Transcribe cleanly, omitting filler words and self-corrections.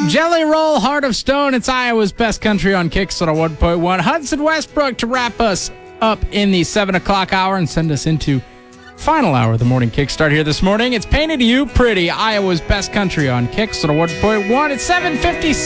Jelly Roll, Heart of Stone. It's Iowa's best country on Kicks on a 1.1. Hudson Westbrook to wrap us up in the 7 o'clock hour and send us into final hour of the morning kickstart here this morning. It's Painted You Pretty, Iowa's best country on Kicks on a 1.1. It's 7:56.